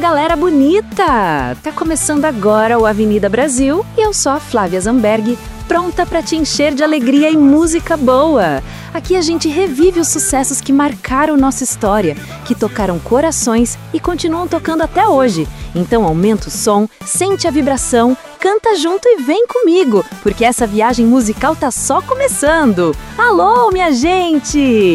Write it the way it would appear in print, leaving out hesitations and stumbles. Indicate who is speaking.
Speaker 1: galera bonita! Tá começando agora o Avenida Brasil e eu sou a Flávia Zamberg, pronta para te encher de alegria e música boa. Aqui a gente revive os sucessos que marcaram nossa história, que tocaram corações e continuam tocando até hoje. Então aumenta o som, sente a vibração, canta junto e vem comigo, porque essa viagem musical tá só começando. Alô, minha gente!